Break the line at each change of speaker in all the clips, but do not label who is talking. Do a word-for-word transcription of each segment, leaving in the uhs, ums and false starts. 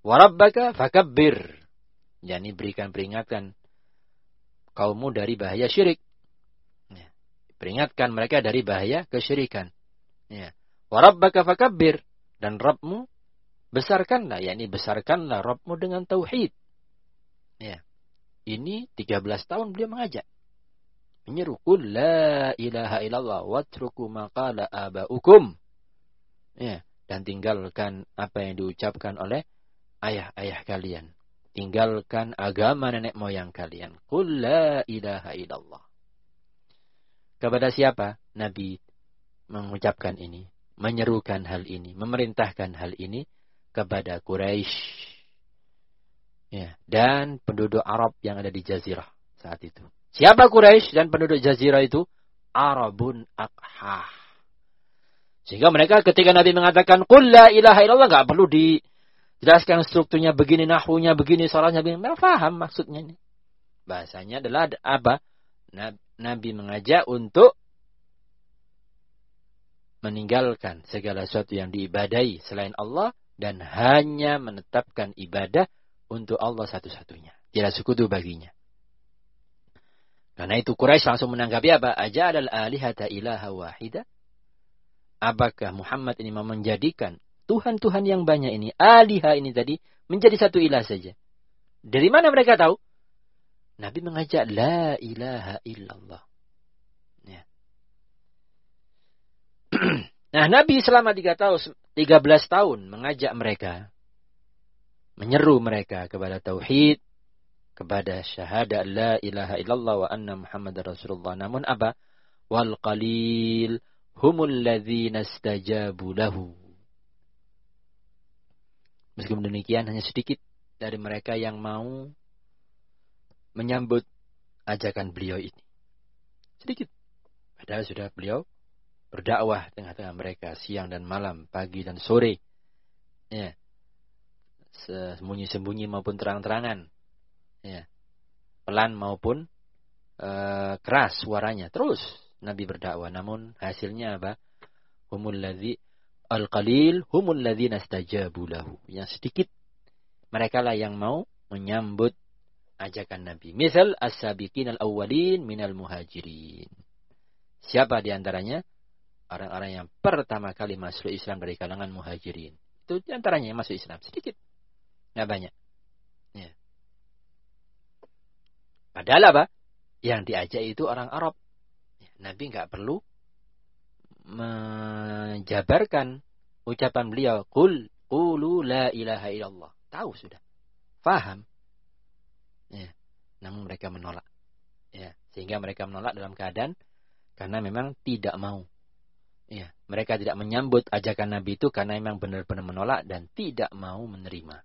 Wa rabbaka fakabbir. Yani berikan peringatan kaummu dari bahaya syirik. Ya. Peringatkan mereka dari bahaya kesyirikan. Ya. Wa rabbaka fakabbir. Dan Rabbmu besarkanlah. Yani besarkanlah Rabbmu dengan tauhid. Ya. Ini tiga belas tahun beliau mengajak. Menyeru. Qul la ilaha illallah watruku maqala abaukum. Ya. Dan tinggalkan apa yang diucapkan oleh ayah-ayah kalian. Tinggalkan agama nenek moyang kalian. Qul la ilaha illallah. Kepada siapa Nabi mengucapkan ini? Menyerukan hal ini. Memerintahkan hal ini kepada Quraisy. Ya, dan penduduk Arab yang ada di Jazirah saat itu. Siapa Quraisy dan penduduk Jazirah itu? Arabun Aqhah. Sehingga mereka ketika Nabi mengatakan Qul la ilaha illallah, gak perlu di jelaskan strukturnya begini, nahwunya begini, salahnya begini. Mereka paham maksudnya ini. Bahasanya adalah apa? Nabi mengajak untuk meninggalkan segala sesuatu yang diibadahi selain Allah dan hanya menetapkan ibadah untuk Allah satu-satunya. Tidak sekutu baginya. Karena itu Quraisy langsung menanggapi apa? Aja'alal alihata ilaha wahida? Apakah Muhammad ini mau menjadikan Tuhan-Tuhan yang banyak ini, aliha ini tadi, menjadi satu ilah saja. Dari mana mereka tahu? Nabi mengajak la ilaha illallah. Ya. Nah, Nabi selama tiga tahun, tiga belas tahun mengajak mereka, menyeru mereka kepada tauhid, kepada syahadat la ilaha illallah wa anna Muhammadar Rasulullah. Namun apa? Wal qalil humul ladzina istajabu lahu. Meskipun demikian, hanya sedikit dari mereka yang mau menyambut ajakan beliau ini. Sedikit. Padahal sudah beliau berdakwah tengah-tengah mereka siang dan malam, pagi dan sore. Ya. Sembunyi-sembunyi maupun terang-terangan. Ya. Pelan maupun uh, keras suaranya. Terus Nabi berdakwah. Namun hasilnya apa? Humul ladzi Al-qalil humul ladzina istajabu lahu. Yang sedikit mereka lah yang mau menyambut ajakan Nabi. Misal as-sabiqin al-awwalin minal muhajirin. Siapa di antaranya? Orang-orang yang pertama kali masuk Islam dari kalangan muhajirin. Itu di antaranya yang masuk Islam. Sedikit. Enggak banyak. Ya. Padahal apa? Yang diajak itu orang Arab. Nabi enggak perlu menjabarkan ucapan beliau qul qulu la ilaha illallah. Tahu sudah. Faham. Ya. Namun mereka menolak. Ya, sehingga mereka menolak dalam keadaan karena memang tidak mau. Ya, mereka tidak menyambut ajakan Nabi itu karena memang benar-benar menolak dan tidak mau menerima.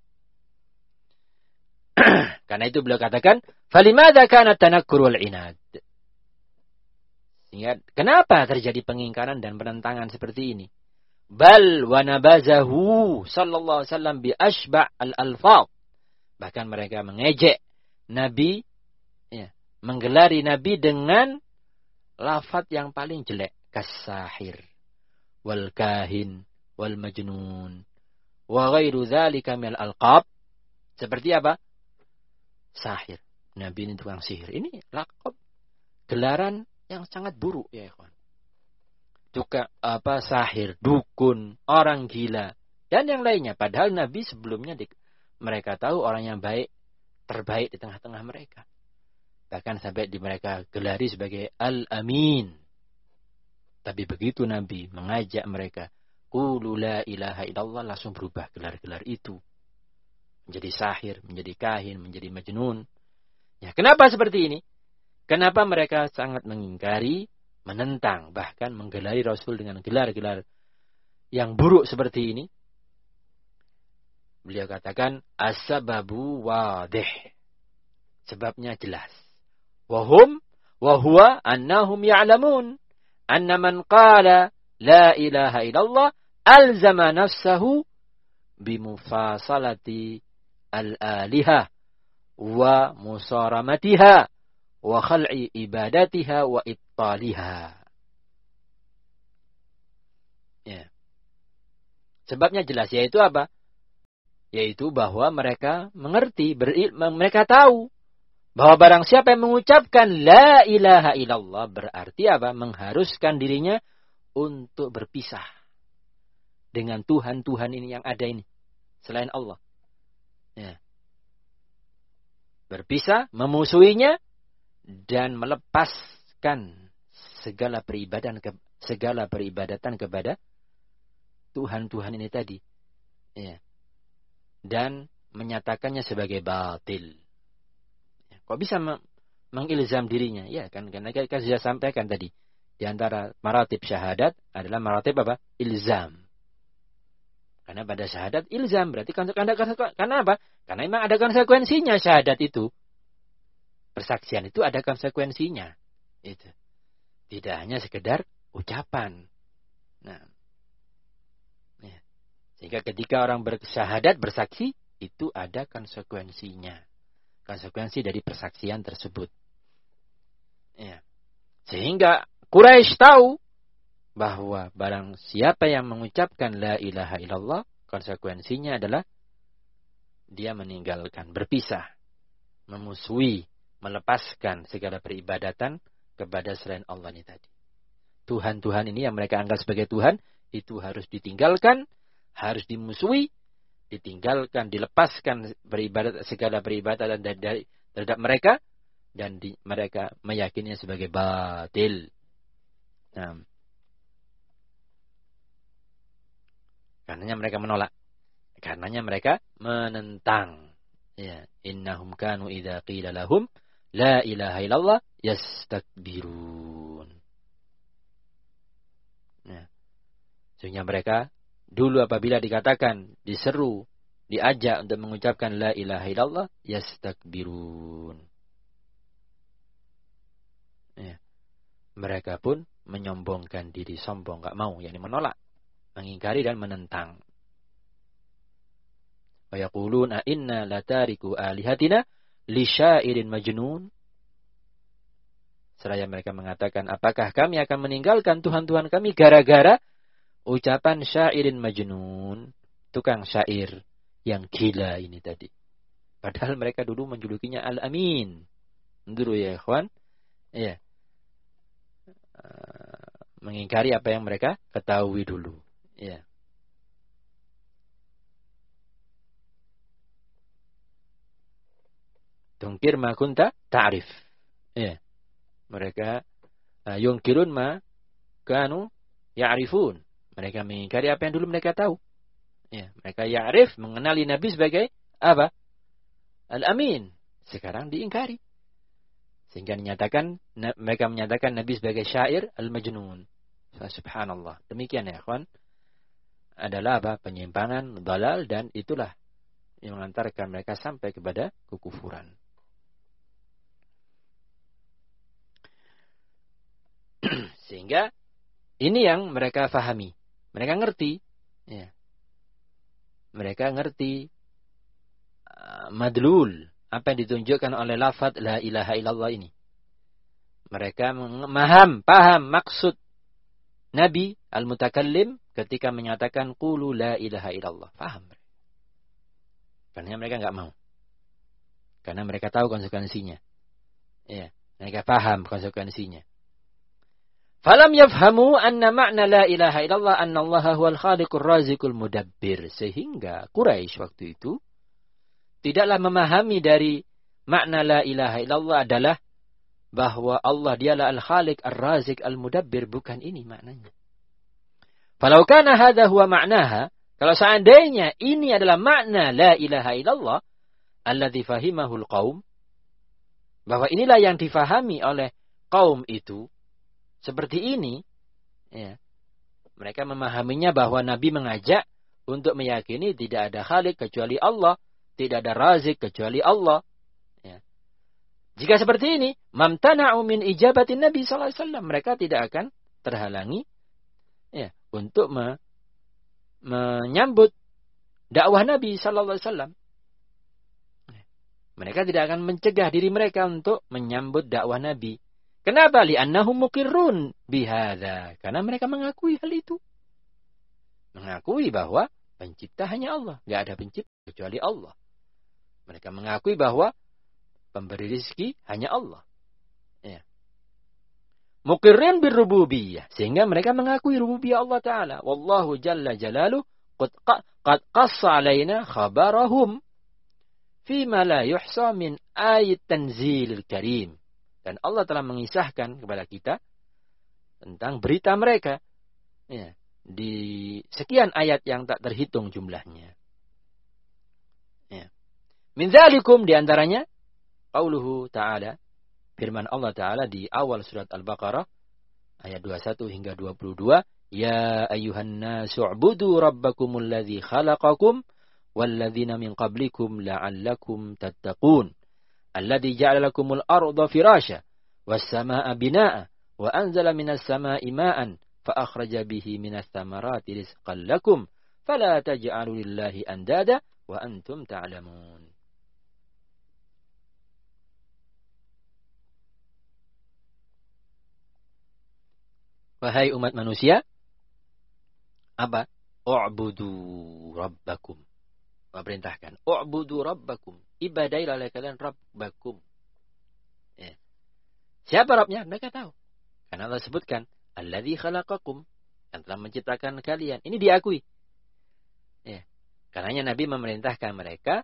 Karena itu beliau katakan, "Falimadza kana tanakkur wal inad?" Sehingga kenapa terjadi pengingkaran dan penentangan seperti ini? Bal wa nabazahu sallallahu alaihi wasallam bi asba' al-alfaz. Bahkan mereka mengejek Nabi, ya, menggelari Nabi dengan lafaz yang paling jelek, kas-sahir wal kahin wal majnun wa ghairu dzalika minal alqab. Seperti apa? Sahir. Nabi ini tukang sihir. Ini lakab, gelaran yang sangat buruk ya ikhwan. Juga apa sahir, dukun, orang gila dan yang lainnya. Padahal Nabi sebelumnya di, mereka tahu orang yang baik, terbaik di tengah-tengah mereka. Bahkan sampai di mereka gelari sebagai Al-Amin. Tapi begitu Nabi mengajak mereka, qulu la ilaha illallah, langsung berubah gelar-gelar itu. Menjadi sahir, menjadi kahin, menjadi majnun. Ya, kenapa seperti ini? Kenapa mereka sangat mengingkari, menentang, bahkan menggelari Rasul dengan gelar-gelar yang buruk seperti ini? Beliau katakan, as-sababu wadih. Sebabnya jelas. Wahum, wahuwa annahum ya'lamun. Anna man qala la ilaha illallah alzama nafsahu bimufasalati al-alihah wa musaramatiha wa khal'i ibadatiha wa ittaliha. Ya. Sebabnya jelas, yaitu apa? Yaitu bahwa mereka mengerti, beri, mereka tahu bahwa barang siapa yang mengucapkan la ilaha illallah berarti apa? Mengharuskan dirinya untuk berpisah dengan Tuhan-Tuhan ini yang ada ini selain Allah. Ya. Berpisah, memusuhinya dan melepaskan segala peribadatan segala peribadatan kepada Tuhan-Tuhan ini tadi. Ya. Dan menyatakannya sebagai batil. Kok bisa mengilzam dirinya? Ya kan, karena kita sudah sampaikan tadi. Di antara maratib syahadat adalah maratib apa? Ilzam. Karena pada syahadat ilzam. Berarti karena, karena apa? Karena memang ada konsekuensinya syahadat itu. Persaksian itu ada konsekuensinya. Itu. Tidak hanya sekedar ucapan. Nah. Ya. Sehingga ketika orang bersyahadat, bersaksi, itu ada konsekuensinya. Konsekuensi dari persaksian tersebut. Ya. Sehingga Quraisy tahu bahwa barang siapa yang mengucapkan la ilaha illallah, konsekuensinya adalah dia meninggalkan, berpisah, memusuhi, melepaskan segala peribadatan kepada selain Allah ini tadi. Tuhan-Tuhan ini yang mereka anggap sebagai Tuhan, itu harus ditinggalkan, harus dimusuhi, ditinggalkan, dilepaskan beribadat segala peribadatan dari, dari terhadap mereka dan di, mereka meyakininya sebagai batil. Nah, karenanya mereka menolak, karenanya mereka menentang. Ya, innahum kanu idza qila lahum la ilaha illallah yastakbirun. Nah, sehingga mereka dulu apabila dikatakan, diseru, diajak untuk mengucapkan la ilaha illallah, yastakbirun. Ya. Mereka pun menyombongkan diri, sombong, enggak mau, yakni menolak, mengingkari dan menentang. Wa yaqulun a inna latariku alihatina li syairin majnun. Seraya mereka mengatakan, apakah kami akan meninggalkan Tuhan-Tuhan kami gara-gara ucapan syairin majnun, tukang syair yang gila ini tadi. Padahal mereka dulu menjulukinya Al-Amin. Dulu ya, ikhwan. Iya. Uh, mengingkari apa yang mereka ketahui dulu. Iya. Tungkir ma kunta ta'rif. Iya. Mereka uh, yungkirun ma kanu ya'rifun. Mereka mengingkari apa yang dulu mereka tahu. Ya, mereka ya'rif, mengenali Nabi sebagai apa? Al-Amin. Sekarang diingkari. Sehingga dinyatakan, mereka menyatakan Nabi sebagai syair al-majnun. Subhanallah. Demikian ya, kawan. Adalah apa? Penyimpangan, dalal, dan itulah yang mengantarkan mereka sampai kepada kekufuran. Sehingga ini yang mereka fahami. Mereka ngerti, ya. Mereka ngerti uh, madlul, apa yang ditunjukkan oleh lafaz la ilaha illallah ini. Mereka memaham, paham maksud Nabi al-Mutakallim ketika menyatakan qulu la ilaha illallah. Paham mereka. Karena mereka enggak mau. Karena mereka tahu konsekuensinya. Ya, mereka paham konsekuensinya. Falam yafhamu anna ma'na la ilaha illallah anna Allah huwal khaliqur raziqul mudabbir. Sehingga Quraisy waktu itu tidaklah memahami dari makna la ilaha illallah adalah bahwa Allah dialah al-khaliq ar-raziq al-mudabbir. Bukan ini maknanya. Falau kana hadha huwa ma'naha, kalau seandainya ini adalah makna la ilaha illallah alladzi fahimahul qaum, bahwa inilah yang difahami oleh kaum itu, seperti ini, ya, mereka memahaminya bahwa Nabi mengajak untuk meyakini tidak ada khalik kecuali Allah, tidak ada razik kecuali Allah. Ya. Jika seperti ini, mamtana'u min ijabatin Nabi sallallahu alaihi wasallam, mereka tidak akan terhalangi, ya, untuk me, menyambut dakwah Nabi sallallahu alaihi wasallam. Mereka tidak akan mencegah diri mereka untuk menyambut dakwah Nabi. Kenapa? Li'annahum muqirrun bihadza. Karena mereka mengakui hal itu. Mengakui bahwa Pencipta hanya Allah. Nggak ada pencipta kecuali Allah. Mereka mengakui bahwa pemberi rizki hanya Allah. Ya. Muqirrin birrububiyah. Sehingga mereka mengakui rububiyah Allah Ta'ala. Wallahu jalla jalaluh qad qassa alaina khabarahum fima la yuhsa min ayat tanzilil karim. Dan Allah telah mengisahkan kepada kita tentang berita mereka. Ya. Di sekian ayat yang tak terhitung jumlahnya. Ya. Min dzalikum diantaranya qauluhu ta'ala, firman Allah Ta'ala di awal surat Al-Baqarah ayat dua puluh satu hingga dua puluh dua, ya ayyuhan nasu ubudu rabbakumul ladzi khalaqakum walladzina min qablikum la'allakum tattaqun alladzi ja'ala lakumul arda firasya was samaa'a binaa'a wa anzala minas samaa'i ma'an فأخرج به من الثمرات رزقا لكم فلا تجعلوا لله أندادا وأنتم تعلمون. Wahai umat manusia, apa? U'budu rabbakum. Memerintahkan. U'budu rabbakum. Ibadailah oleh kalian rabbakum. Ya. Siapa Rabbnya? Mereka tahu. Karena Allah sebutkan alladzi khalaqakum, yang telah menciptakan kalian. Ini diakui. Ya. Karenanya Nabi memerintahkan mereka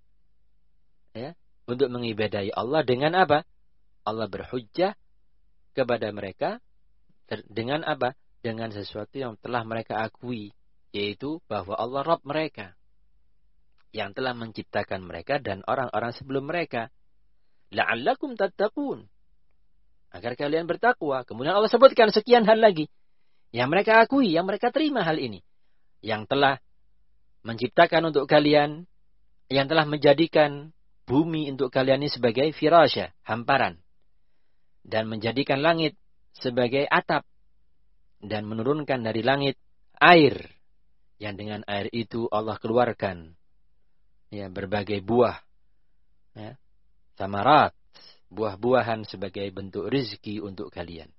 ya, untuk mengibadahi Allah dengan apa? Allah berhujjah kepada mereka ter- dengan apa? Dengan sesuatu yang telah mereka akui, yaitu bahwa Allah Rabb mereka yang telah menciptakan mereka dan orang-orang sebelum mereka. La'allakum tattaqun, agar kalian bertakwa. Kemudian Allah sebutkan sekian hal lagi yang mereka akui, yang mereka terima hal ini. Yang telah menciptakan untuk kalian, yang telah menjadikan bumi untuk kalian ini sebagai firasya, hamparan. Dan menjadikan langit sebagai atap. Dan menurunkan dari langit air. Yang dengan air itu Allah keluarkan ya, berbagai buah. Ya, samarat. Buah-buahan sebagai bentuk rezeki untuk kalian.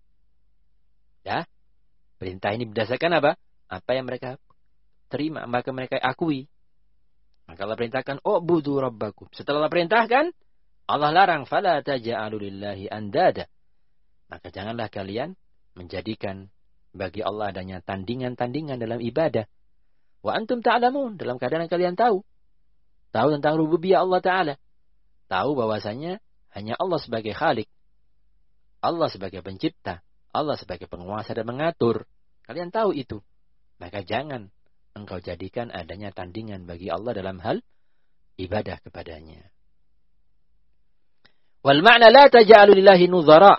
Ya, perintah ini berdasarkan apa? Apa yang mereka terima, maka mereka akui. Maka Allah perintahkan, u'budu rabbakum. Setelah Allah perintahkan, Allah larang, fala taja'alu lillahi andada. Maka janganlah kalian menjadikan bagi Allah adanya tandingan-tandingan dalam ibadah. Wa antum ta'lamun, dalam keadaan kalian tahu. Tahu tentang rububiyah Allah Ta'ala. Tahu bahwasanya hanya Allah sebagai Khalik, Allah sebagai pencipta, Allah sebagai penguasa dan mengatur. Kalian tahu itu. Maka jangan engkau jadikan adanya tandingan bagi Allah dalam hal ibadah kepadanya. Wal ma'na la taj'alu lillahi nuzara.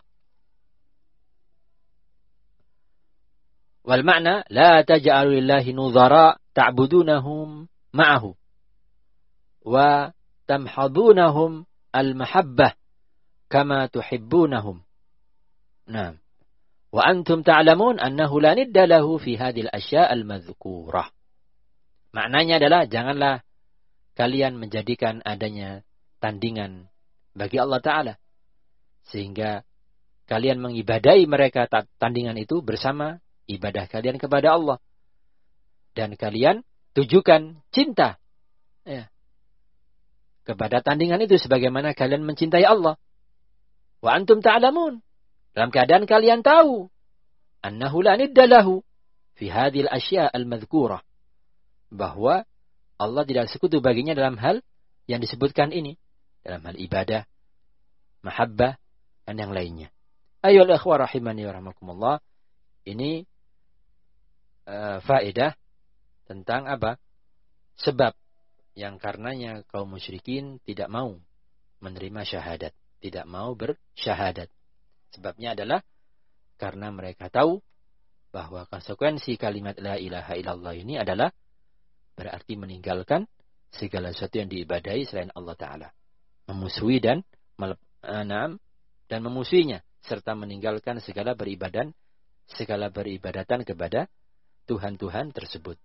Wal ma'na la taj'alu lillahi nuzara ta'budunahum ma'ahu wa tamhadunahum al-mahabbah kama tuhibbunahum. Naam. Wa antum ta'lamun annahu la nidda lahu fi hadhil asya' al-madhkurah. Maknanya adalah janganlah kalian menjadikan adanya tandingan bagi Allah Ta'ala. Sehingga kalian mengibadahi mereka tandingan itu bersama ibadah kalian kepada Allah. Dan kalian tujukan cinta ya, kepada tandingan itu sebagaimana kalian mencintai Allah. Wa antum ta'lamun, dalam keadaan kalian tahu, annahu la nidda lahu fi hadhil asya' al-madhkurah, bahwa Allah tidak sekutu baginya dalam hal yang disebutkan ini, dalam hal ibadah, mahabbah dan yang lainnya. Ayyuhal ikhwah rahimani wa rahmakumullah, ini uh, faedah tentang apa? Sebab yang karenanya kaum musyrikin tidak mau menerima syahadat, tidak mau bersyahadat. Sebabnya adalah karena mereka tahu bahwa konsekuensi kalimat la ilaha illallah ini adalah berarti meninggalkan segala sesuatu yang diibadahi selain Allah Ta'ala. Memusuhi dan melep- dan memusuhinya, serta meninggalkan segala beribadan, segala beribadatan kepada Tuhan-Tuhan tersebut.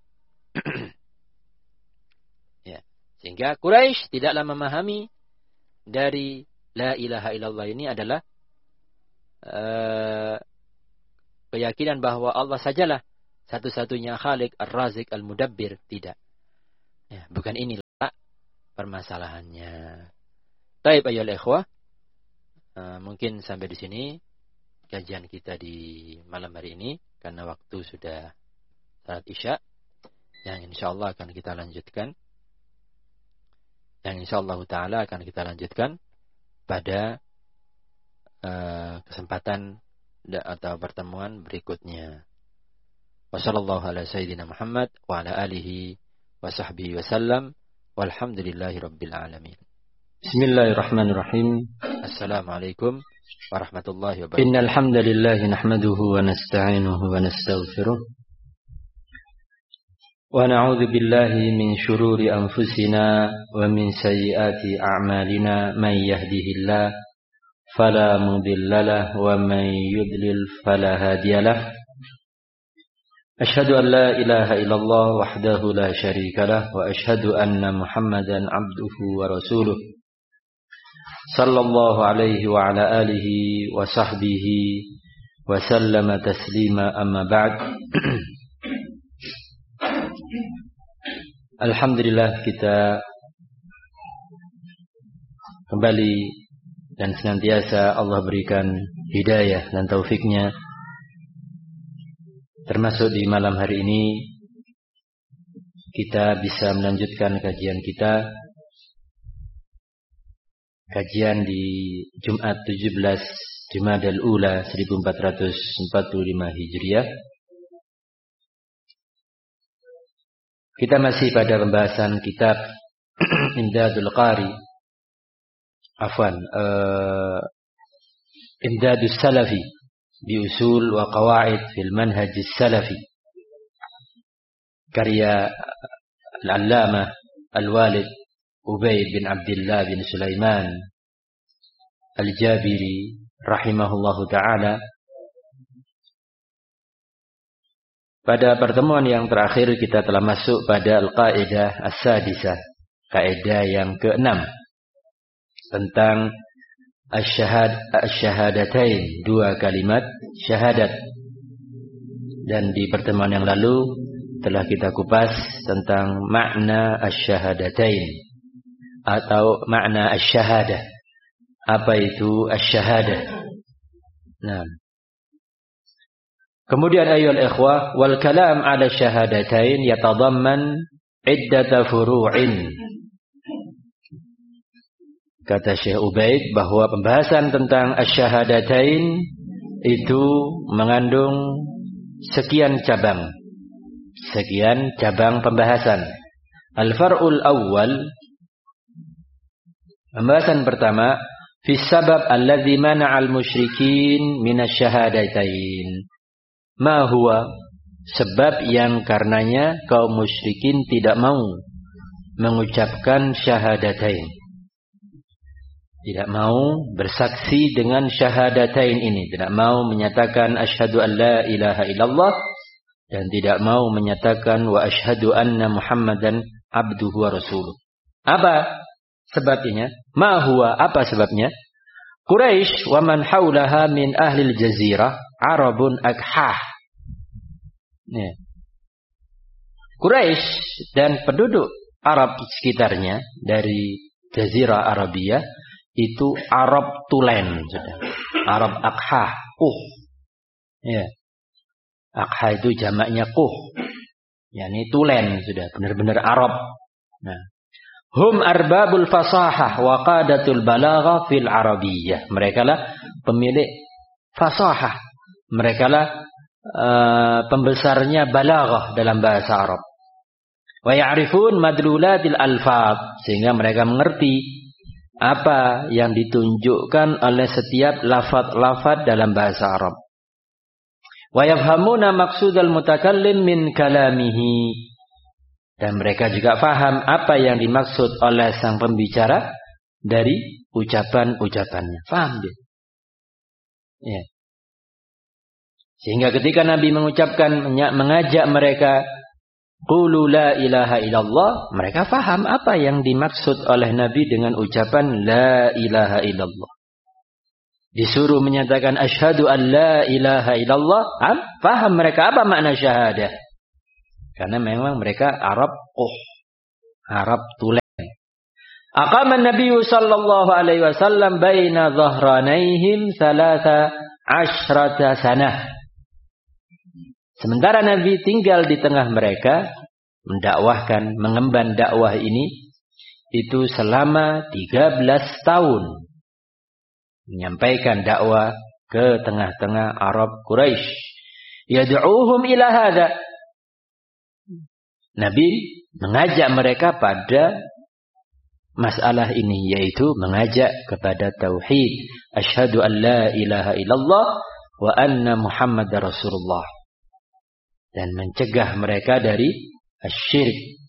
Ya. Sehingga Quraisy tidaklah memahami dari la ilaha illallah ini adalah uh, keyakinan bahwa Allah sajalah satu-satunya Khalik, Ar-Razik, Al-Mudabbir. Tidak. Ya, bukan inilah permasalahannya. Taib ayyuhal ikhwah. Uh, mungkin sampai di sini kajian kita di malam hari ini. Karena waktu sudah salat Isya. Yang insyaallah akan kita lanjutkan. Yang insyaallah ta'ala akan kita lanjutkan pada uh, kesempatan atau pertemuan berikutnya. Wassallallahu ala sayyidina Muhammad wa ala alihi wa sahbihi wasallam walhamdulillahi rabbil alamin. Bismillahirrahmanirrahim. Assalamualaikum warahmatullahi wabarakatuh. Innal hamdalillah nahmaduhu wa nasta'inuhu wa nastaghfiruh. Wa na'udzu billahi min shururi anfusina wa min sayyiati a'malina may yahdihillahu fala mudilla lahu wa may yudlil fala hadiya lahu. Asyhadu an la ilaha illallah wahdahu la syarika lahu wa asyhadu anna Muhammadan abduhu wa rasuluh. Sallallahu alaihi wa ala alihi wa sahbihi wa sallama taslima amma ba'd. Alhamdulillah, kita kembali dan senantiasa Allah berikan hidayah dan taufiknya, termasuk di malam hari ini kita bisa melanjutkan kajian kita, kajian di Jumat tujuh belas Jumadal Ula seribu empat ratus empat puluh lima Hijriah. Kita masih pada pembahasan kitab Imdadul Qari, afwan, uh, Imdadus Salafi bi usul wa qawaid fil manhaj salafi, karya Al-Allamah Al-Walid Ubaid bin Abdullah bin Sulaiman Al-Jabiri rahimahullahu ta'ala. Pada pertemuan yang terakhir kita telah masuk pada Al-Qaidah As-Sadisah, kaidah yang keenam, tentang Asyahad, Asyahadatain, dua kalimat syahadat. Dan di pertemuan yang lalu telah kita kupas tentang makna Asyahadatain atau makna Asyahadah. Apa itu Asyahadah? Nah, kemudian ayyuhal ikhwah, wal kalam ala syahadatain yatadamman iddata furu'in. Kata Syekh Ubaid bahwa pembahasan tentang asyahadatain itu mengandung sekian cabang. Sekian cabang pembahasan. Al-far'ul awwal, pembahasan pertama, fi sabab alladhi mana'al musyrikin minasyahadatain. Ma huwa, sebab yang karenanya kaum musyrikin tidak mau mengucapkan syahadatain, tidak mau bersaksi dengan syahadatain ini, tidak mau menyatakan asyhadu an la ilaha illallah dan tidak mau menyatakan wa asyhadu anna Muhammadan abduhu wa rasuluh. Apa sebabnya? Ma huwa, apa sebabnya? Quraisy wa man haulaha min ahli al-jazirah Arabun akhah. Ya. Quraisy dan penduduk Arab sekitarnya dari Jazirah Arabia itu Arab tulen, sudah. Arab akhah, kuh. Ya. Akhah itu jamaknya kuh. Yani tulen, sudah benar-benar Arab. Nah. Hum arbabul fasahah wa qadatul balagha fil arabiyyah. Mereka lah pemilik fasahah. Mereka lah uh, pembesarnya balaghah dalam bahasa Arab. Wa ya'rifun madlulatil alfaz, sehingga mereka mengerti apa yang ditunjukkan oleh setiap lafaz-lafaz dalam bahasa Arab. Wa yafhamuna maqsudal mutakallim min kalamihi, dan mereka juga faham apa yang dimaksud oleh sang pembicara dari ucapan-ucapannya. Faham dia? Ya. Sehingga ketika Nabi mengucapkan, mengajak mereka qulu la ilaha illallah, mereka faham apa yang dimaksud oleh Nabi dengan ucapan la ilaha illallah. Disuruh menyatakan asyhadu an la ilaha illallah, faham mereka apa makna syahadah. Karena memang mereka Arab oh, Arab tulen. Aqama Nabi sallallahu alaihi wasallam baina dhahranaihim thalatha ashrata sanah. Sementara Nabi tinggal di tengah mereka, mendakwahkan, mengemban dakwah ini itu selama tiga belas tahun. Menyampaikan dakwah ke tengah-tengah Arab Quraisy. Yad'uuhum ila hadza. Nabi mengajak mereka pada masalah ini, yaitu mengajak kepada tauhid, asyhadu an la ilaha illallah wa anna Muhammadar Rasulullah, dan mencegah mereka dari asyirik.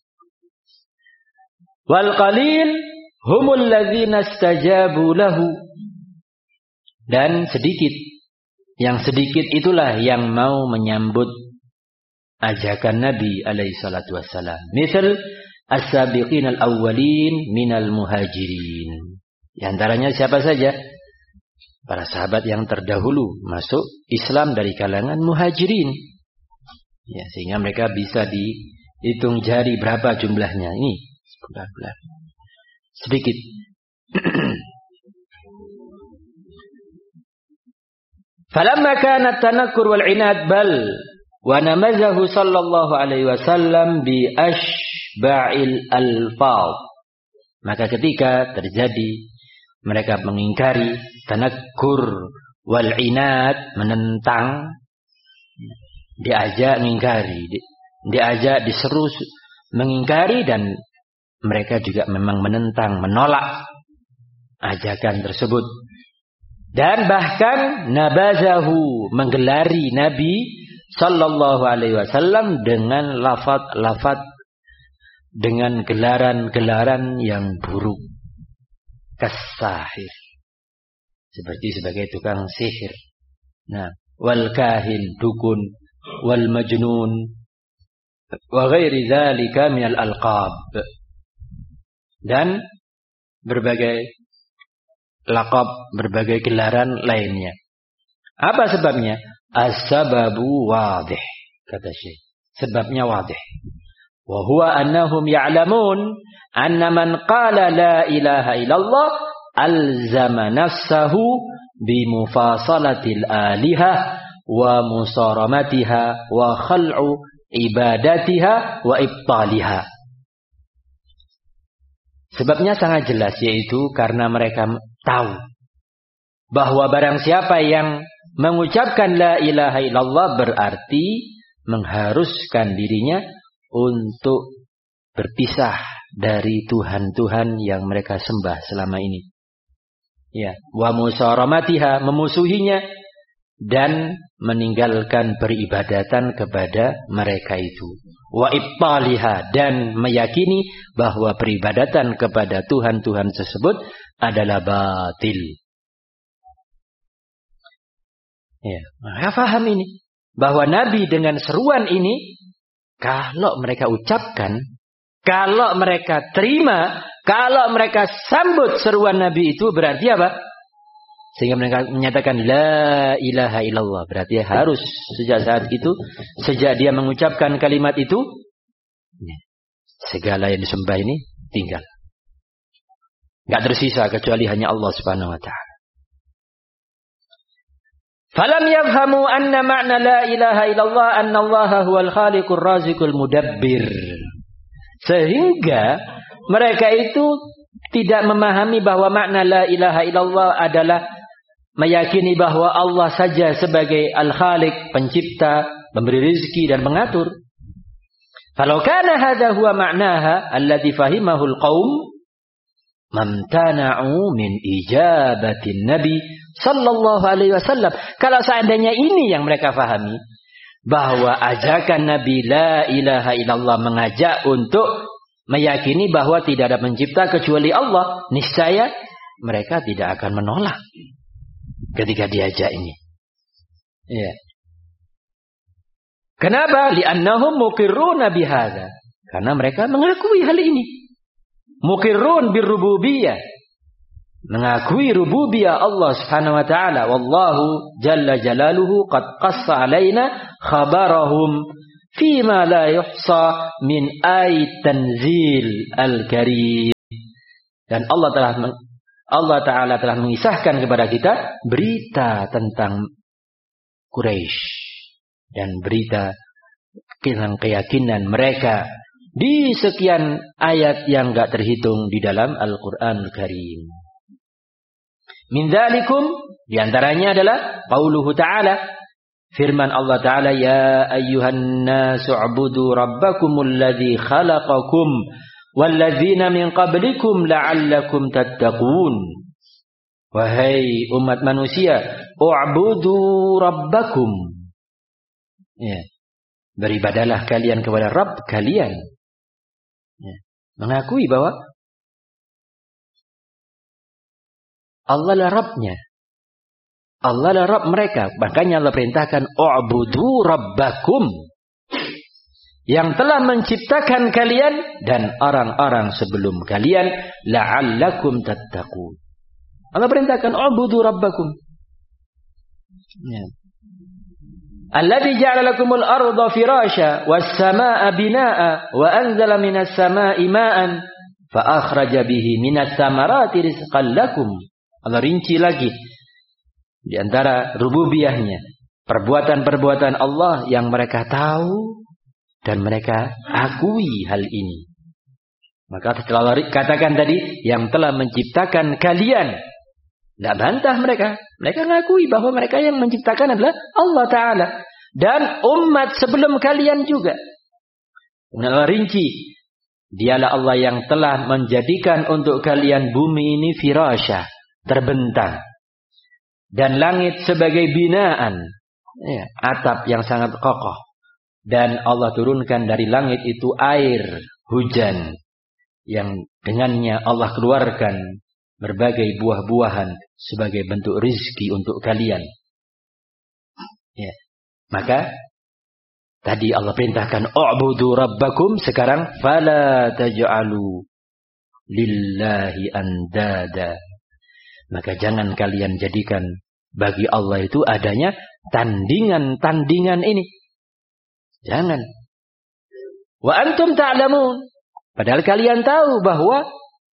Wal qalil humul ladzina istajabu lahu, dan sedikit, yang sedikit itulah yang mau menyambut ajakan Nabi alaihi salatu wassalam. Misal as-sabiqin al-awwalin minal muhajirin. Di antaranya siapa saja? Para sahabat yang terdahulu masuk Islam dari kalangan muhajirin. Ya, sehingga mereka bisa dihitung jari berapa jumlahnya. Ini bulan-bulan. Sedikit. Falamma kana at-tanakkur wal 'inad bal wa namazahu sallallahu alaihi wasallam bi ashba'il alfaz. Maka ketika terjadi mereka mengingkari, tanakkur wal 'inad, menentang, diajak mengingkari, diajak diseru mengingkari, dan mereka juga memang menentang, menolak ajakan tersebut. Dan bahkan nabazahu, menggelari Nabi sallallahu alaihi wasallam dengan lafaz-lafaz, dengan gelaran-gelaran yang buruk. Kasahir, seperti sebagai tukang sihir. Nah, wal kahin, dukun, wal majnun, wa ghairi dzalika minal alqab, dan berbagai laqab, berbagai gelaran lainnya. Apa sebabnya? As-sababu wadih, kata Syekh. Sebabnya wadih. Wa huwa annahum ya'lamun anna man qala la ilaha illallah alzama nafsahu bi mufasalatil alihah wa musaramatiha wa khal'u ibadatiha wa ibtaliha. Sebabnya sangat jelas, yaitu karena mereka tahu bahwa barang siapa yang mengucapkan la ilaha illallah berarti mengharuskan dirinya untuk berpisah dari Tuhan-Tuhan yang mereka sembah selama ini. Ya, wa musaramatiha, memusuhinya dan meninggalkan peribadatan kepada mereka itu. Wa ibtaliha, dan meyakini bahwa peribadatan kepada Tuhan-Tuhan tersebut adalah batil. Ya, mereka faham ini, bahwa Nabi dengan seruan ini, kalau mereka ucapkan, kalau mereka terima, kalau mereka sambut seruan Nabi itu, berarti apa? Sehingga mereka menyatakan la ilaha illallah, berarti harus sejak saat itu, sejak dia mengucapkan kalimat itu, segala yang disembah ini tinggal, nggak tersisa kecuali hanya Allah Subhanahu wa taala. Falam yafhamu anna ma'na la ilaha illallah anna Allah huwal khaliqur raziqul mudabbir. Sehingga mereka itu tidak memahami bahwa makna la ilaha illallah adalah meyakini bahwa Allah saja sebagai al-khaliq, pencipta, pemberi rezeki dan mengatur. Kalau kana hadza huwa ma'naha alladhi fahimahu al-qaum mamtana'u min ijabatin nabi sallallahu alaihi wasallam. Kalau seandainya ini yang mereka fahami, bahwa ajakan Nabi la ilaha illallah mengajak untuk meyakini bahwa tidak ada pencipta kecuali Allah, niscaya mereka tidak akan menolak ketika diajak ini. Ya. Kenapa? Li'annahum muqirruna bihadza. Karena mereka mengakui hal ini. Muqirrun birrububiyah. Mengakui rububiyah Allah Subhanahu wa taala. Wallahu jalla jalaluhu qad qassa alaina khabarahum fima la yuhsa min ayat tanzil al-karim. Dan Allah telah Allah Ta'ala telah mengisahkan kepada kita berita tentang Quraisy dan berita tentang keyakinan mereka di sekian ayat yang enggak terhitung di dalam Al-Qur'anul Karim. Min dzalikum, di antaranya adalah qauluhu ta'ala, firman Allah Ta'ala, ya ayyuhan nasu ubudu rabbakumul ladzi khalaqakum walladzina min qablikum la'allakum tattaqun. Wahai umat manusia, u'budu rabbakum. Ya. Beribadalah kalian kepada Rabb kalian. Ya. Mengakui bahwa Allah lah Rabbnya. Allah lah Rabb mereka. Makanya Allah perintahkan u'budu rabbakum, yang telah menciptakan kalian dan orang-orang sebelum kalian, la'allakum tattaqun. Allah perintahkan u'budu rabbakum. Ya. Alladzi ja'ala lakumul arda firasha was samaa'a binaa'a wa anzala minas samaa'i maa'an fa akhraja bihi minas samarati rizqan lakum. Allah rinci lagi di antara rububiyahnya, perbuatan-perbuatan Allah yang mereka tahu dan mereka akui hal ini. Maka setelah katakan tadi, yang telah menciptakan kalian, tidak bantah mereka. Mereka mengakui bahwa mereka yang menciptakan adalah Allah Ta'ala. Dan umat sebelum kalian juga. Allah rinci, dialah Allah yang telah menjadikan untuk kalian bumi ini firasha, terbentang, dan langit sebagai binaan, ya, atap yang sangat kokoh. Dan Allah turunkan dari langit itu air hujan yang dengannya Allah keluarkan berbagai buah-buahan sebagai bentuk rizki untuk kalian. Ya. Maka tadi Allah perintahkan u'budu rabbakum, sekarang fala taj'alu lillahi andada. Maka jangan kalian jadikan bagi Allah itu adanya tandingan-tandingan ini. Jangan. Wa antum ta'lamun. Padahal kalian tahu bahwa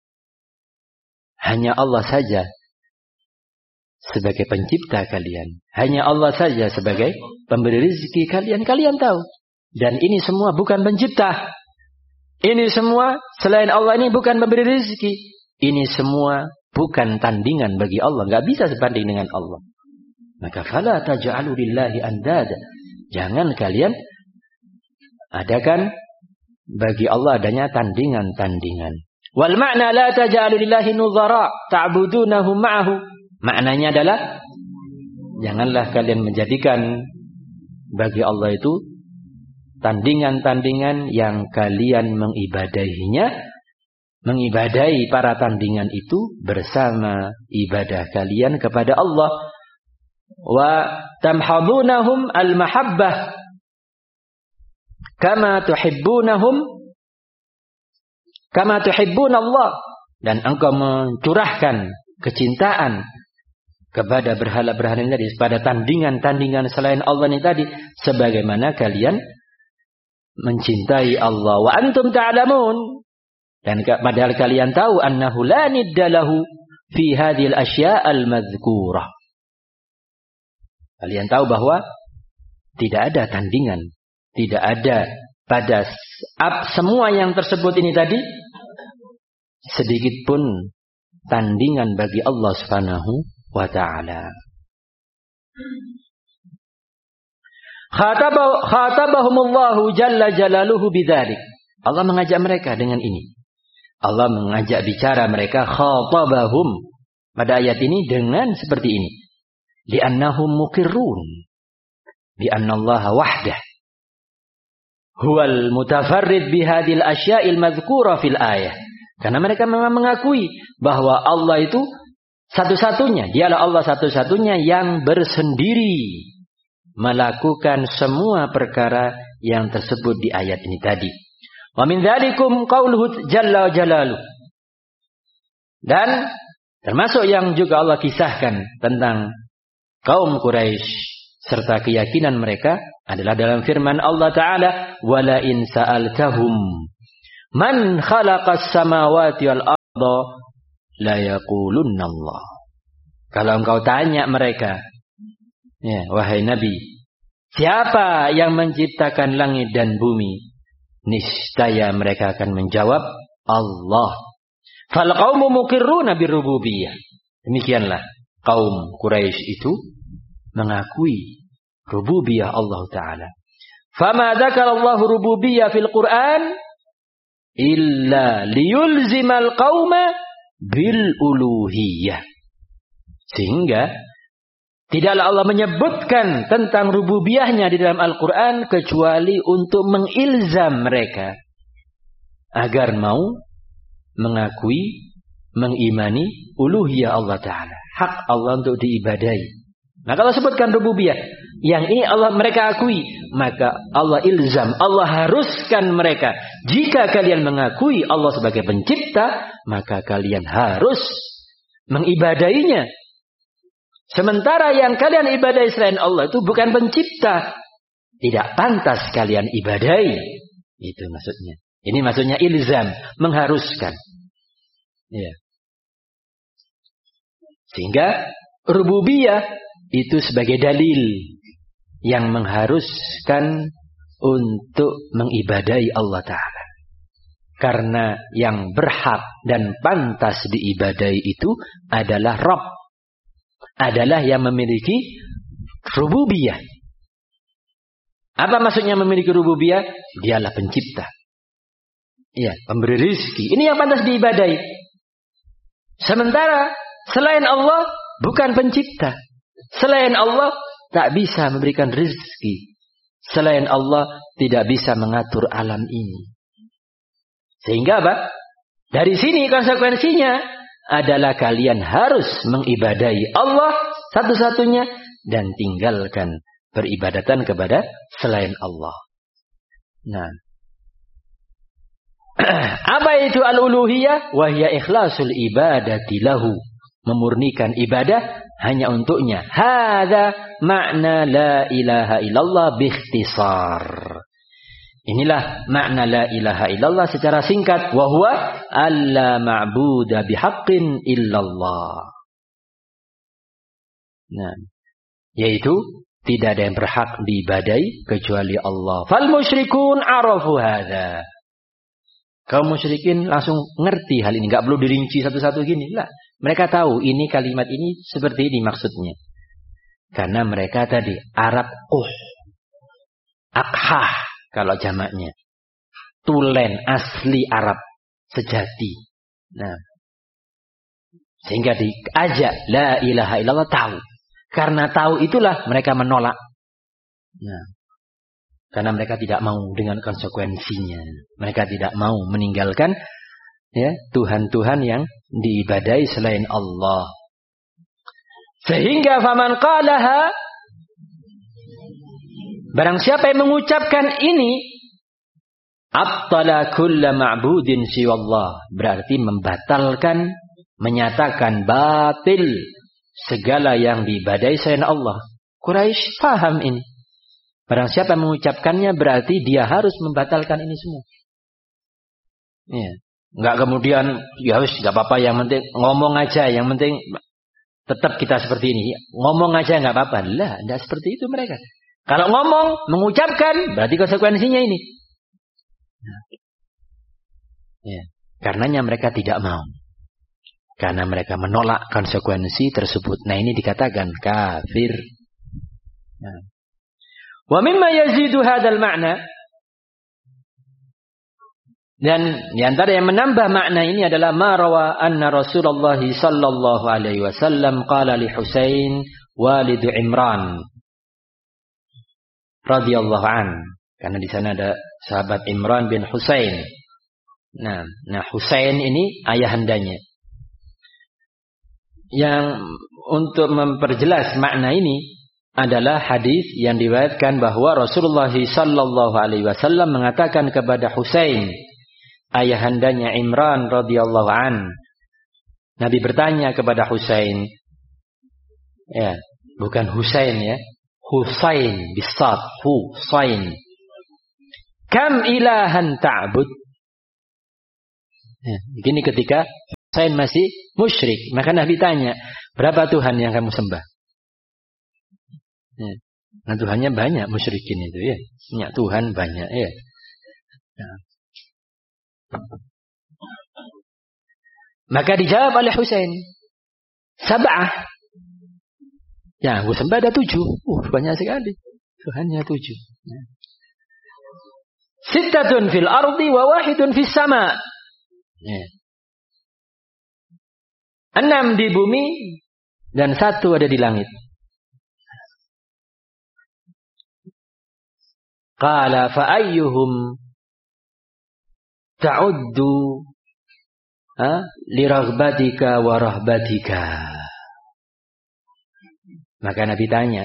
hanya Allah saja sebagai pencipta kalian. Hanya Allah saja sebagai pemberi rezeki kalian. Kalian tahu. Dan ini semua bukan pencipta. Ini semua selain Allah ini bukan pemberi rezeki. Ini semua bukan tandingan bagi Allah. Enggak bisa sebanding dengan Allah. Maka fala taj'alu lillahi andada. Jangan kalian adakan bagi Allah adanya tandingan-tandingan. Wal ma'na la taj'alu lillahi nuzara ta'budunahum ma'ahu. Maknanya adalah janganlah kalian menjadikan bagi Allah itu tandingan-tandingan yang kalian mengibadahinya, mengibadahi para tandingan itu bersama ibadah kalian kepada Allah. Wa tamhadunahum al-mahabbah kama tuhibbunahum kama tuhibbun Allah, dan engkau mencurahkan kecintaan kepada berhala-berhala ini tadi, pada tandingan-tandingan selain Allah ini tadi, sebagaimana kalian mencintai Allah. Wa antum ta'lamun, dan padahal kalian tahu annahu la nidda lahu fi hadhil asya' al-madhkurah. Kalian tahu bahwa tidak ada tandingan, tidak ada pada semua yang tersebut ini tadi sedikit pun tandingan bagi Allah Subhanahu wa ta'ala. Khatabahumullahu jalla jalaluhu bidzalik. Allah mengajak mereka dengan ini. Allah mengajak bicara mereka, khatabahum, pada ayat ini dengan seperti ini. Li'annahum muqirrun bi'anna Allah wahdah huwal mutafarrid bihadil asya'il madhkura fil ayah. Karena mereka memang mengakui bahwa Allah itu satu-satunya, dialah Allah satu-satunya yang bersendiri melakukan semua perkara yang tersebut di ayat ini tadi. Wa min dzalikum qauluhu jalla jalaluhu. Dan termasuk yang juga Allah kisahkan tentang kaum Quraisy serta keyakinan mereka adalah dalam firman Allah Ta'ala, wala in sa'altahum man khalaqas samawati wal arda la yaqulunna Allah. Kalau engkau tanya mereka, ya, wahai Nabi, siapa yang menciptakan langit dan bumi? Niscaya mereka akan menjawab, Allah. Fal qaumu muqirruna birububiyah. Demikianlah kaum Quraisy itu mengakui rububiyah Allah Ta'ala. Fama dzakarallahu rububiyah fil Qur'an illa liyulzimal qauma bil uluhiyah. Sehingga tidaklah Allah menyebutkan tentang rububiyahnya di dalam Al-Quran kecuali untuk mengilzam mereka agar mau mengakui, mengimani uluhiyah Allah Ta'ala, hak Allah untuk diibadahi. Maka Allah sebutkan rububiyah, yang ini Allah mereka akui, maka Allah ilzam, Allah haruskan mereka, jika kalian mengakui Allah sebagai pencipta, maka kalian harus mengibadahinya. Sementara yang kalian ibadahi selain Allah itu bukan pencipta, tidak pantas kalian ibadahi. Itu maksudnya. Ini maksudnya ilzam, mengharuskan. Ya. Sehingga rububiyah itu sebagai dalil yang mengharuskan untuk mengibadahi Allah Ta'ala. Karena yang berhak dan pantas diibadahi itu adalah Rabb, adalah yang memiliki rububiyah. Apa maksudnya memiliki rububiyah? Dialah pencipta. Iya, pemberi rizki. Ini yang pantas diibadahi. Sementara selain Allah bukan pencipta. Selain Allah tak bisa memberikan rizki. Selain Allah tidak bisa mengatur alam ini. Sehingga apa? Dari sini konsekuensinya adalah kalian harus mengibadahi Allah satu-satunya dan tinggalkan peribadatan kepada selain Allah. Nah, apa itu al-uluhiyah? Wahya ikhlasul ibadati lahu, memurnikan ibadah hanya untuknya. Hadza makna la ilaha illallah biikhtisar. Inilah makna la ilaha illallah secara singkat. Wa huwa alla ma'buda bihaqqin illallah. Nah, yaitu tidak ada yang berhak diibadai kecuali Allah. Fal musyrikun arafu hadza. Kaum musyrikin langsung ngerti hal ini, enggak perlu dirinci satu-satu gini. Lah, mereka tahu ini kalimat ini seperti ini maksudnya. Karena mereka tadi Arab uh, akhah kalau jamaknya, tulen asli Arab sejati. Nah, sehingga diajak la ilaha illallah tahu. Karena tahu itulah mereka menolak. Nah, karena mereka tidak mau dengan konsekuensinya. Mereka tidak mau meninggalkan ya Tuhan-Tuhan yang diibadai selain Allah. Sehingga faman qalaha, barang siapa yang mengucapkan ini, abtala kulla ma'budin siwallah, berarti membatalkan, menyatakan batil segala yang diibadai selain Allah. Quraisy paham ini. Barang siapa yang mengucapkannya berarti dia harus membatalkan ini semua. Ya. Enggak kemudian ya wis enggak apa-apa, yang penting ngomong aja, yang penting tetap kita seperti ini. Ngomong aja enggak apa-apa. Lah, enggak seperti itu mereka. Kalau ngomong, mengucapkan berarti konsekuensinya ini. Nah. Ya. Karenanya mereka tidak mau. Karena mereka menolak konsekuensi tersebut. Nah, ini dikatakan kafir. Nah. Wa mimma yazidu hadzal ma'na, dan di antara yang menambah makna ini adalah ma rawa anna Rasulullah sallallahu alaihi wasallam qala li Husain walid Imran radhiyallahu an, karena di sana ada sahabat Imran bin Husain. Nah, nah Husain ini ayahandanya. Yang untuk memperjelas makna ini adalah hadis yang diriwayatkan bahwa Rasulullah sallallahu alaihi wasallam mengatakan kepada Husain, ayahandanya Imran radhiyallahu an. Nabi bertanya kepada Husain, ya, bukan Husain ya, Husain bisad, Husain. Kam ilahan ta'bud? Ya, begini ketika Husain masih musyrik, maka Nabi tanya, berapa Tuhan yang kamu sembah? Ya. Nah, Tuhannya banyak musyrikin itu ya. Punya Tuhan banyak ya. Nah. Maka dijawab oleh Husain, sab'ah. Ya, aku sembah ada tujuh. Uh, banyak sekali. Tuhannya tujuh. Ya. Sittatun fil ardi wa wahidun fis sama. Ya. Enam di bumi dan satu ada di langit. Qala fa ayyuhum ta'uddu ha li raghbatika wa rahbatika. Maka Nabi tanya,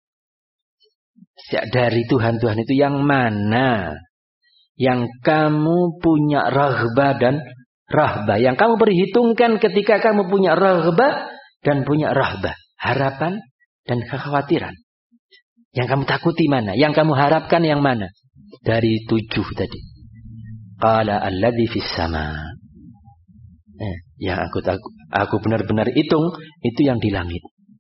dari Tuhan-Tuhan itu yang mana yang kamu punya raghbah dan rahbah, yang kamu perhitungkan ketika kamu punya raghbah dan punya rahbah, harapan dan kekhawatiran. Yang kamu takuti mana? Yang kamu harapkan yang mana? Dari tujuh tadi. Qala alladhi fis sama. Eh, yang aku tahu, aku benar-benar hitung itu yang di langit.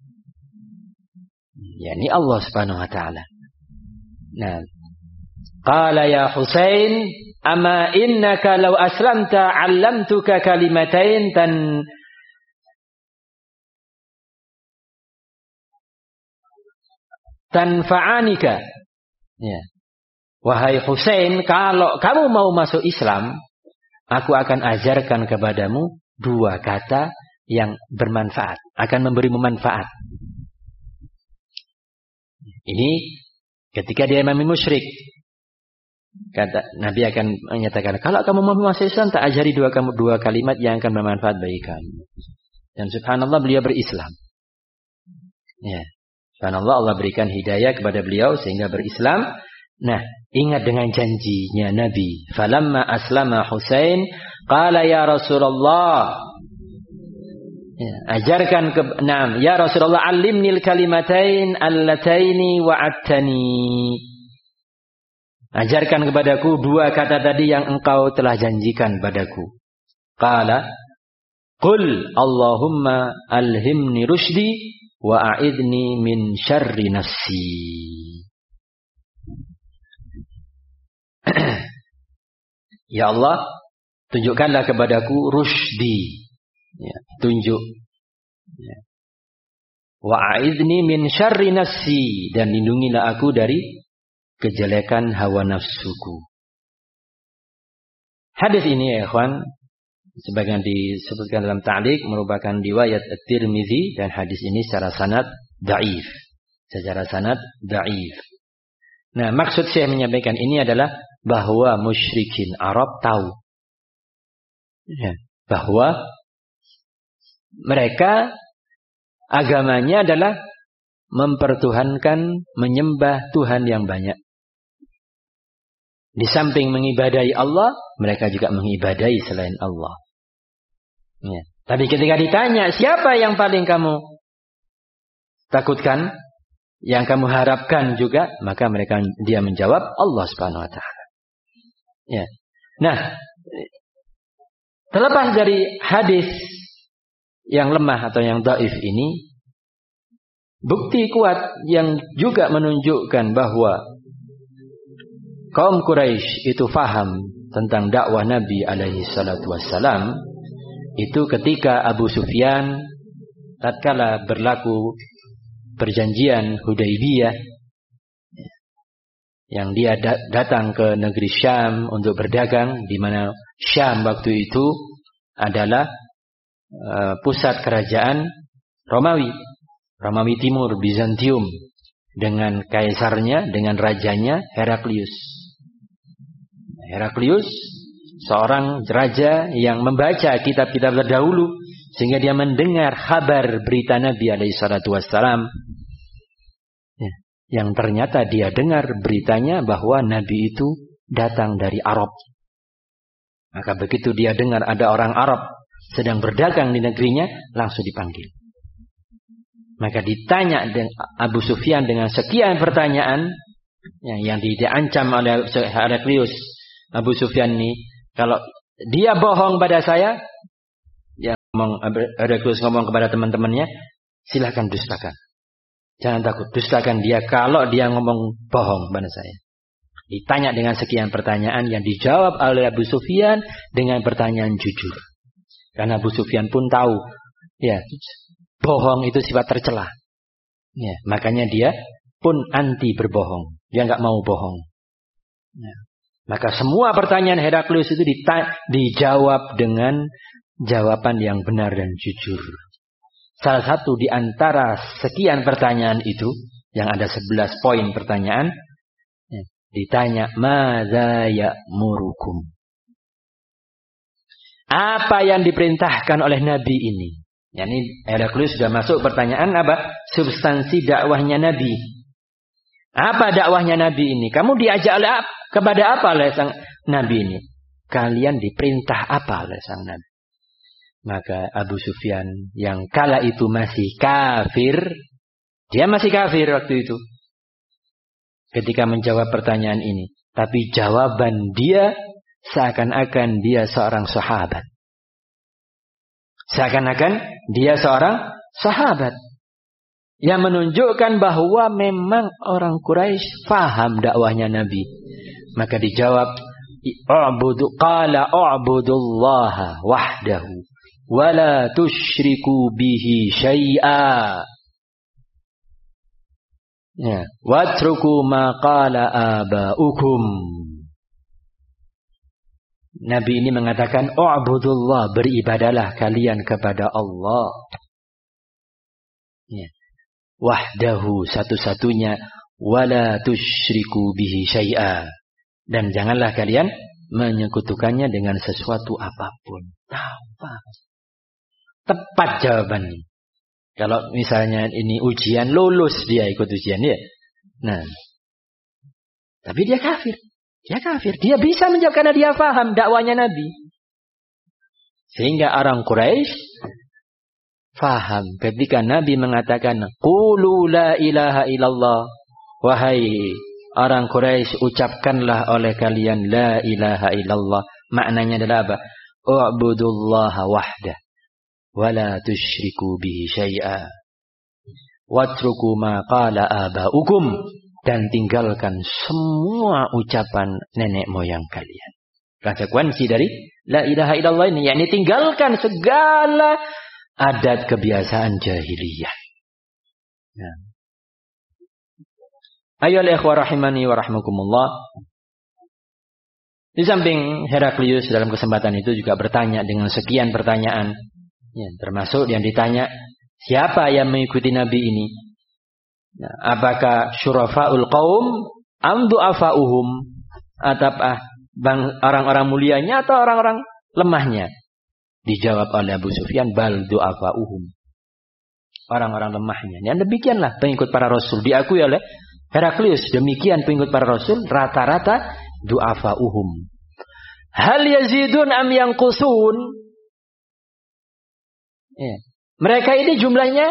Yani Allah Subhanahu wa taala. Nah, qala ya Husain, ama innaka law aslamta 'allamtuka kalimatain tan tanfa'anika. Ya. Wahai Husain, kalau kamu mau masuk Islam, aku akan ajarkan kepadamu dua kata yang bermanfaat, akan memberimu manfaat. Ini ketika dia memang musyrik. Kata Nabi akan menyatakan, kalau kamu mau masuk Islam, tak ajari dua kamu dua kalimat yang akan bermanfaat bagi kamu. Dan subhanallah beliau berislam. Ya. Subhanallah Allah berikan hidayah kepada beliau sehingga berislam. Nah, ingat dengan janjinya Nabi. Falamma aslama Husain, qala ya Rasulullah. Ya, ajarkan ke Naam, ya Rasulullah, alimnil kalimatain allataini wa'adtani. Ajarkan kepadaku dua kata tadi yang engkau telah janjikan padaku. Qala qul Allahumma alhimni rusydi wa a'idni min syarri nafsi. Ya Allah, tunjukkanlah kepadaku rusydi. Ya, tunjuk. Ya. Wa a'idni min syarri nafsi, dan lindungilah aku dari kejelekan hawa nafsuku. Hadis ini ya ikhwan, sebagian disebutkan dalam ta'liq, merupakan riwayat At-Tirmizi, dan hadis ini secara sanad dhaif. Secara sanad dhaif. Nah, maksud saya menyampaikan ini adalah bahwa musyrikin Arab tahu ya, bahwa mereka agamanya adalah mempertuhankan, menyembah Tuhan yang banyak. Di samping mengibadahi Allah, mereka juga mengibadahi selain Allah. Ya. Tapi ketika ditanya, siapa yang paling kamu takutkan, yang kamu harapkan juga, maka mereka dia menjawab Allah Subhanahu wa taala. Ya. Nah, terlepas dari hadis yang lemah atau yang dhaif ini, bukti kuat yang juga menunjukkan bahwa kaum Quraisy itu faham tentang dakwah Nabi alaihi salatu wassalam, itu ketika Abu Sufyan tatkala berlaku perjanjian Hudaybiyah, yang dia datang ke negeri Syam untuk berdagang, di mana Syam waktu itu adalah uh, pusat kerajaan Romawi, Romawi Timur, Bizantium, dengan kaisarnya, dengan rajanya Heraklius. Heraklius seorang raja yang membaca kitab-kitab terdahulu, sehingga dia mendengar kabar berita Nabi alaihi salatu wassalam. Ya. Yang ternyata dia dengar beritanya bahwa Nabi itu datang dari Arab. Maka begitu dia dengar ada orang Arab sedang berdagang di negerinya, langsung dipanggil. Maka ditanya Abu Sufyan dengan sekian pertanyaan yang, yang diancam oleh Heraklius. Abu Sufyan ini, kalau dia bohong pada saya, dia ngomong, Heraklius ngomong kepada teman-temannya, silakan dustakan. Jangan takut, dustakan dia kalau dia ngomong bohong pada saya. Ditanya dengan sekian pertanyaan yang dijawab oleh Abu Sufyan dengan pertanyaan jujur. Karena Abu Sufyan pun tahu, ya, bohong itu sifat tercela. Ya, makanya dia pun anti berbohong. Dia nggak mau bohong. Ya. Maka semua pertanyaan Heraklius itu dijawab dengan jawaban yang benar dan jujur. Salah satu di antara sekian pertanyaan itu, yang ada sebelas poin pertanyaan, ya, ditanya, Madza ya'murukum? Apa yang diperintahkan oleh Nabi ini? Ya, ini Heraklius sudah masuk pertanyaan apa? Substansi dakwahnya Nabi. Apa dakwahnya Nabi ini? Kamu diajak oleh apa? Kepada apa oleh sang Nabi ini? Kalian diperintah apa oleh sang Nabi? Maka Abu Sufyan yang kala itu masih kafir, dia masih kafir waktu itu, ketika menjawab pertanyaan ini. Tapi jawaban dia seakan-akan dia seorang sahabat. Seakan-akan dia seorang sahabat. Yang menunjukkan bahwa memang orang Quraisy faham dakwahnya Nabi. Maka dijawab, U'budu qala u'budullaha wahdahu wa la tusyriku bihi syai'a. Ya, watruku ma qala aba'ukum. Nabi ini mengatakan, U'budullah, beribadalah kalian kepada Allah. Ya. Wahdahu, satu-satunya, wala tusyriku bihi syai'a, dan janganlah kalian menyekutukannya dengan sesuatu apapun. Apa? Tepat jawabannya. Kalau misalnya ini ujian, lulus dia ikut ujian ya. Nah, tapi dia kafir. Dia kafir. Dia bisa menjawab karena dia paham dakwanya Nabi. Sehingga orang Quraisy faham ketika Nabi mengatakan qulu la ilaha illallah, wahai orang Quraisy, ucapkanlah oleh kalian la ilaha illallah. Maknanya adalah apa? U'budullaha wahdah wa la tusyriku bihi syai'a watruku ma qala aba'ukum, dan tinggalkan semua ucapan nenek moyang kalian. Konsekuensi dari la ilaha illallah ini, yakni tinggalkan segala adat kebiasaan jahiliyah. Ya. Ayolah ikhwah rahimani wa rahmakumullah. Di samping Heraklius dalam kesempatan itu juga bertanya dengan sekian pertanyaan. Ya, termasuk yang ditanya, siapa yang mengikuti Nabi ini? Ya, apakah syurafa'ul qaum am du'afa'uhum? Atau orang-orang mulianya atau orang-orang lemahnya? Dijawab oleh Abu Sufyan, bal du'afa'uhum, orang-orang lemahnya. Dan demikianlah pengikut para Rasul. Diakui oleh Heraklius, demikian pengikut para Rasul, rata-rata du'afa'uhum. Hal yazidun am yanqusun? Ya. Mereka ini jumlahnya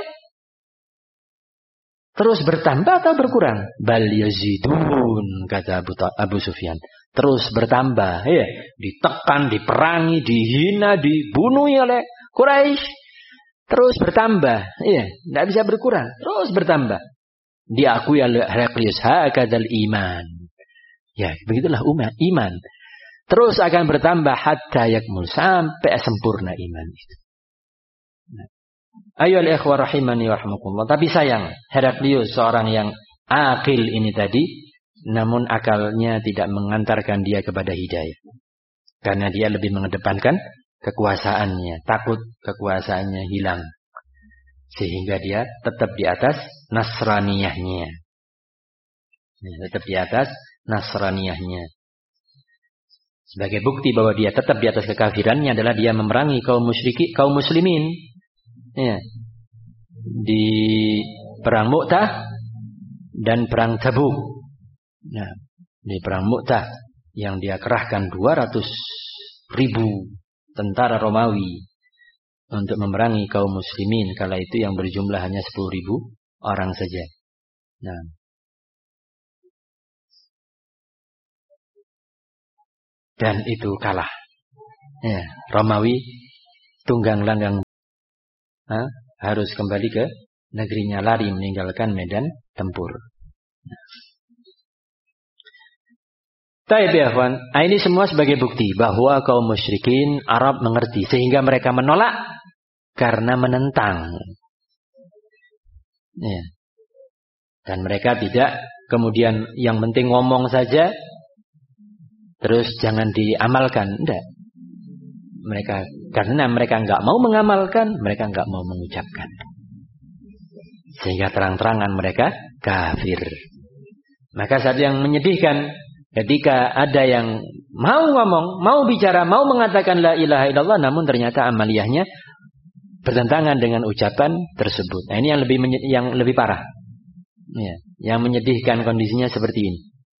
terus bertambah atau berkurang? Bal yazidun, kata Abu, Abu Sufyan. Terus bertambah, ya, ditekan, diperangi, dihina, dibunuh oleh Quraisy, terus bertambah, ya, tidak bisa berkurang, terus bertambah. Diakui oleh Heraklius, hakadzal iman, ya, begitulah umat iman, terus akan bertambah hatta yakmul, sampai sempurna iman itu. Nah. Ayolah ikhwah rahimani wa rahmakumullah. Tapi sayang, Heraklius seorang yang akil ini tadi, namun akalnya tidak mengantarkan dia kepada hidayah. Karena dia lebih mengedepankan kekuasaannya. Takut kekuasaannya hilang. Sehingga dia tetap di atas nasraniyahnya. Tetap di atas nasraniyahnya. Sebagai bukti bahwa dia tetap di atas kekafirannya adalah dia memerangi kaum musyriki, kaum muslimin. Ya. Di perang Mu'tah dan perang Tabuk. Nah, di perang Mu'tah yang dia kerahkan dua ratus ribu tentara Romawi untuk memerangi kaum muslimin kala itu yang berjumlah hanya sepuluh ribu orang saja. Nah, dan itu kalah. Ya, Romawi tunggang langgang ha, harus kembali ke negerinya, lari meninggalkan medan tempur. Taib ya kawan, ini semua sebagai bukti bahwa kaum musyrikin Arab mengerti sehingga mereka menolak karena menentang. Ya. Dan mereka tidak kemudian yang penting ngomong saja terus jangan diamalkan. Tidak. Mereka karena mereka enggak mau mengamalkan, mereka enggak mau mengucapkan. Sehingga terang-terangan mereka kafir. Maka saat yang menyedihkan ketika ada yang mau ngomong, mau bicara, mau mengatakan la ilaha illallah namun ternyata amaliyahnya bertentangan dengan ucapan tersebut. Nah, ini yang lebih yang lebih parah. Ya, yang menyedihkan kondisinya seperti ini.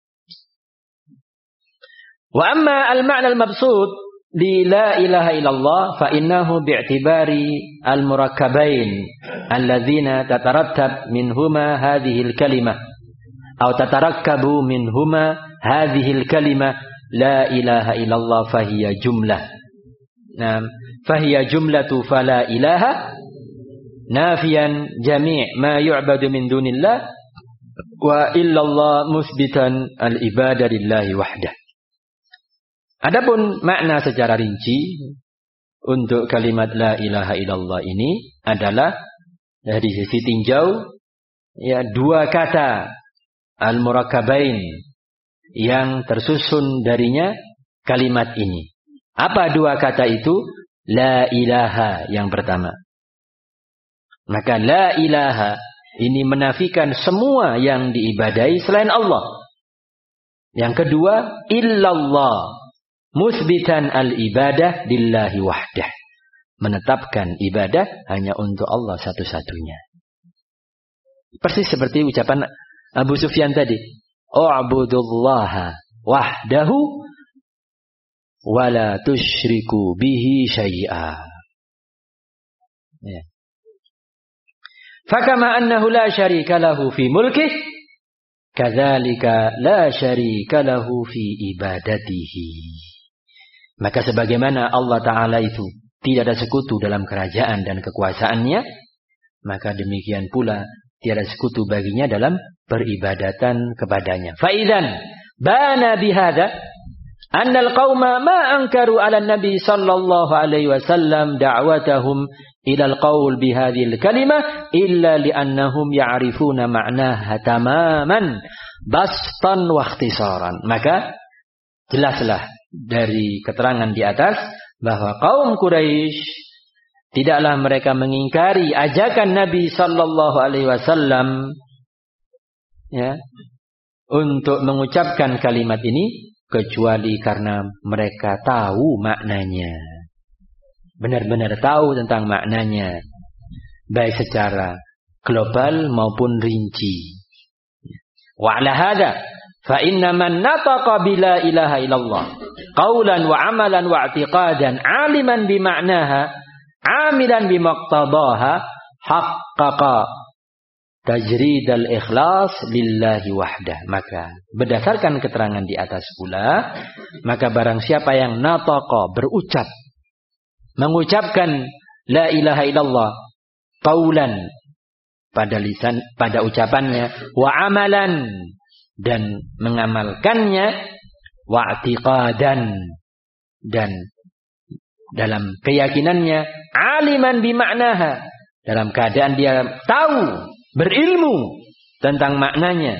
Wa amma al-ma'na al-mabsut li la ilaha illallah fa innahu bi'tibari al-murakkabain alladzina tatarattab minhuma hadhihi al-kalimah atau tatarakkabu minhuma hadhihi al-kalimah la ilaha illallah fa hiya jumlah. Nah, fa hiya jumlatu fala ilaha nafiyan jami' ma yu'badu min dunillah wa illallah musbitan al-ibadah lillahi wahdah. Adapun makna secara rinci untuk kalimat la ilaha illallah ini adalah dari sisi tinjau ya dua kata al-murakkabain yang tersusun darinya kalimat ini. Apa dua kata itu? La ilaha yang pertama. Maka la ilaha ini menafikan semua yang diibadahi selain Allah. Yang kedua, illallah. Musbitan al-ibadah lillahi wahdah. Menetapkan ibadah hanya untuk Allah satu-satunya. Persis seperti ucapan Abu Sufyan tadi. U'budullaha wahdahu wala tusyriku bihi syai'a. Ya. Fakama annahu la syarika lahu fi mulkih, kadzalika la syarika lahu fi ibadatihi. Maka sebagaimana Allah Ta'ala itu tidak ada sekutu dalam kerajaan dan kekuasaannya, maka demikian pula tiada sekutu baginya dalam peribadatan kepadanya. Faidan bana bihada annal qauma ma ankaru ala nabi sallallahu alaihi wasallam da'watahum ila alqaul bihadhil kalimah illa li'annahum ya'rifuna ma'naha tamaman bastan wa ikhtisaran. Maka jelaslah dari keterangan di atas bahwa kaum Quraisy tidaklah mereka mengingkari ajakan Nabi sallallahu alaihi wasallam ya untuk mengucapkan kalimat ini kecuali karena mereka tahu maknanya. Benar-benar tahu tentang maknanya baik secara global maupun rinci. Wa ala hada fa inna man nataqa bila ilaha illallah qaulan wa amalan wa i'tiqadan aliman bi ma'naha amilan bi maqtadaha haqqaqa tajrid al-ikhlas lillahi wahdah. Maka berdasarkan keterangan di atas pula, maka barang siapa yang nataqa berucap mengucapkan la ilaha illallah qaulan pada lisan pada ucapannya wa amalan dan mengamalkannya wa'tiqadan dan dalam keyakinannya aliman bimaknaha dalam keadaan dia tahu berilmu tentang maknanya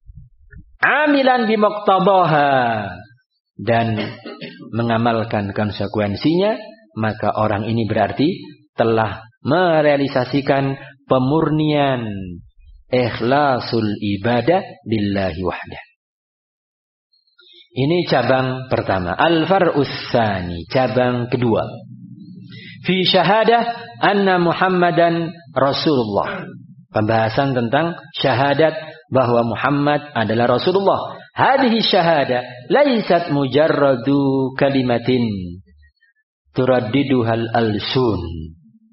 amilan bimuqtadaha dan mengamalkan konsekuensinya, maka orang ini berarti telah merealisasikan pemurnian ikhlasul ibadah lillahi wahdah. Ini cabang pertama. Al-far'us tsani, cabang kedua. Fi syahadah anna Muhammadan Rasulullah. Pembahasan tentang syahadat bahwa Muhammad adalah Rasulullah. Hadhihi syahadah laisat mujarradu kalimatin turaddiduhal alsun.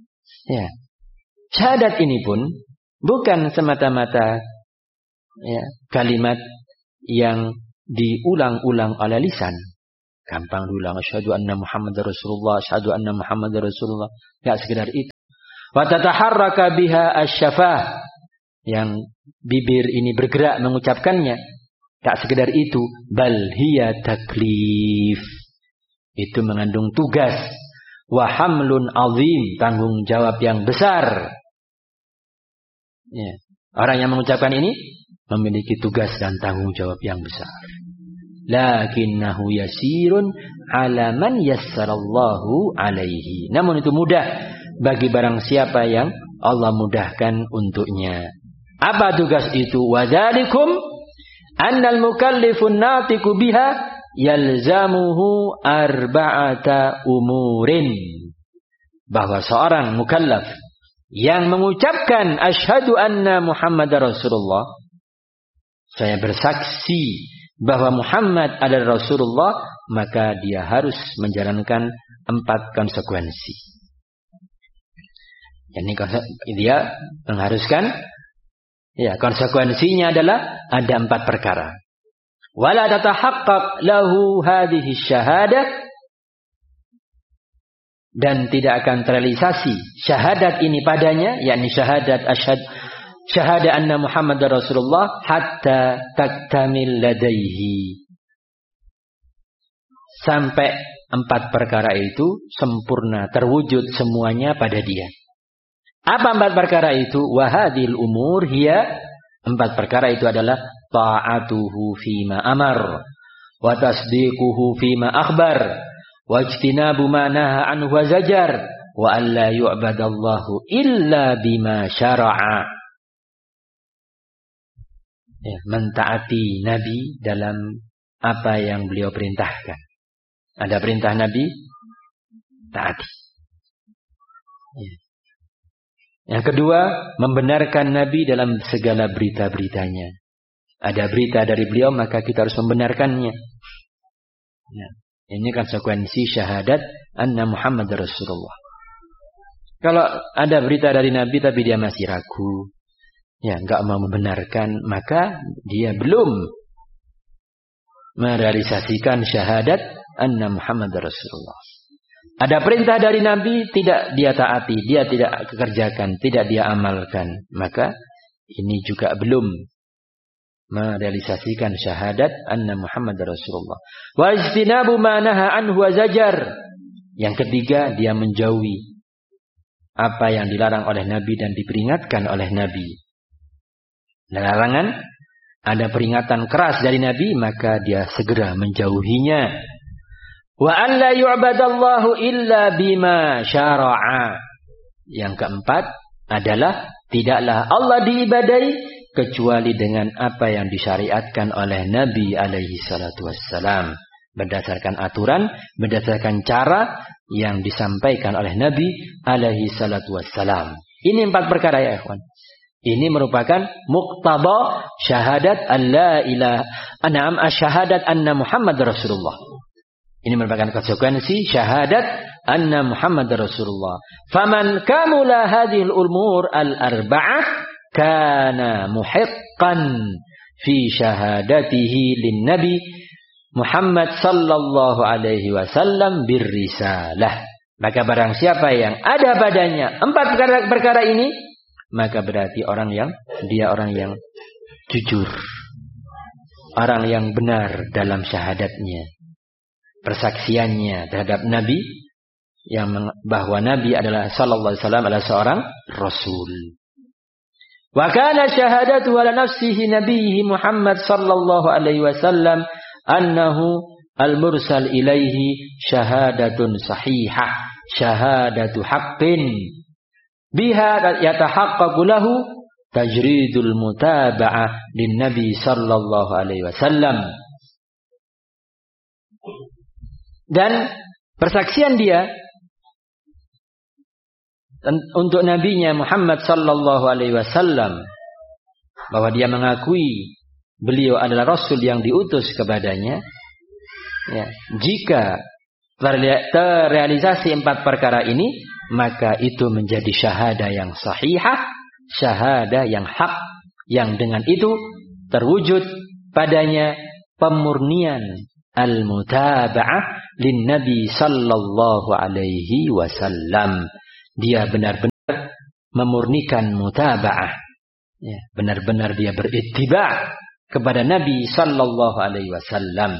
Ya. Syahadat ini pun bukan semata-mata ya, kalimat yang diulang-ulang oleh lisan. Gampang diulang, asyhadu anna Muhammadar Rasulullah, asyhadu anna Muhammadar Rasulullah. Enggak sekedar itu. Wa tataharraka biha asy-syafah. Yang bibir ini bergerak mengucapkannya. Tak sekedar itu, bal hiya taklif. Itu mengandung tugas. Wa hamlun azim, tanggung jawab yang besar. Ya. Orang yang mengucapkan ini memiliki tugas dan tanggung jawab yang besar. Lakinnahu yasirun ala man yassarallahu alaihi. Namun itu mudah bagi barang siapa yang Allah mudahkan untuknya. Apa tugas itu? Wadzalikum annal mukallifun natiqu biha yalzamuhu arba'ata umurin. Bahwa seorang mukallaf yang mengucapkan asyhadu anna Muhammadar Rasulullah, saya bersaksi bahwa Muhammad adalah Rasulullah, maka dia harus menjalankan empat konsekuensi. Jadi dia mengharuskan, ya konsekuensinya adalah ada empat perkara. Wala tatahaqqaq lahu hadhihi syahadah, dan tidak akan terrealisasi syahadat ini padanya, yakni syahadat asyhad syahada anna Muhammadar Rasulullah hatta taktamil ladaihi, sampai empat perkara itu sempurna terwujud semuanya pada dia. Apa empat perkara itu? Wahadil umur hiya, empat perkara itu adalah ta'atuhu fima amar, wa tasdiquhu fima akhbar, wa ijtinabu ma naha anhu wa zajar, wa alla yu'badallahu illa bima syara'a. Ya, mentaati Nabi dalam apa yang beliau perintahkan. Ada perintah Nabi, taati. Ya. Yang kedua, membenarkan Nabi dalam segala berita-beritanya. Ada berita dari beliau, maka kita harus membenarkannya. Ya. Ini konsekuensi syahadat anna Muhammad Rasulullah. Kalau ada berita dari Nabi tapi dia masih ragu, ya enggak mau membenarkan, maka dia belum merealisasikan syahadat anna Muhammad Rasulullah. Ada perintah dari Nabi, tidak dia taati, dia tidak kerjakan, tidak dia amalkan, maka ini juga belum merealisasikan syahadat anna Muhammad Rasulullah. Wa ijtinabu ma naha anhu wa zajar. Yang ketiga, dia menjauhi apa yang dilarang oleh Nabi dan diperingatkan oleh Nabi. Larangan, ada peringatan keras dari Nabi, maka dia segera menjauhinya. Wa an la yu'badallahu illa bima syara'a. Yang keempat adalah tidaklah Allah diibadai kecuali dengan apa yang disyariatkan oleh Nabi alaihi salatu wassalam, berdasarkan aturan, berdasarkan cara yang disampaikan oleh Nabi alaihi salatu wassalam. Ini empat perkara ya ikhwan. Ini merupakan muqtada syahadat an la ilaha an'am asyahadat anna Muhammad Rasulullah. Ini merupakan konsekuensi syahadat anna Muhammad Rasulullah. Faman kamula hadhil umur al-arba'ah kana muhiqqan fi syahadatihi lin Nabi Muhammad sallallahu alaihi wasallam birrisalah. Maka barang siapa yang ada padanya empat perkara, perkara ini, maka berarti orang yang dia orang yang jujur, orang yang benar dalam syahadatnya, persaksiannya terhadap Nabi, yang bahwa Nabi adalah sallallahu alaihi wasallam adalah seorang rasul. Wa kana syahadatu ala nafsihi nabiyhi Muhammad sallallahu alaihi wasallam annahu al-mursal ilaihi syahadatun sahihah, syahadatu haqqin biha yatahaqqaqu lahu tajridul mutaba'ah lin nabi sallallahu alaihi wasallam. Dan persaksian dia untuk nabinya Muhammad sallallahu alaihi wasallam, bahwa dia mengakui beliau adalah rasul yang diutus kepadanya, ya, jika terrealisasi empat perkara ini, maka itu menjadi syahadah yang sahihah, syahadah yang hak, yang dengan itu terwujud padanya pemurnian al-mutaba'ah lin Nabi sallallahu alaihi wasallam. Dia benar-benar memurnikan mutaba'ah. Ya, benar-benar dia berittiba' kepada Nabi sallallahu alaihi wasallam.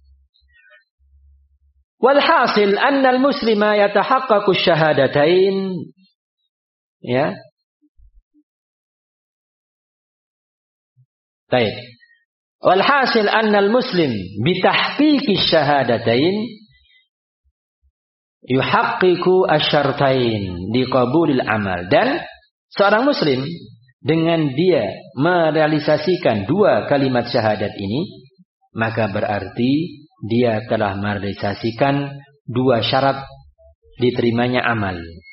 Walhasil anna al-muslima yatahaqqaqu syahadatain, ya. Baik. Walhasil anna al-muslim bitahqiqi syahadatain yuhaqqiqu asyartain liqabulil amal. Dan seorang muslim dengan dia merealisasikan dua kalimat syahadat ini, maka berarti dia telah merealisasikan dua syarat diterimanya amal.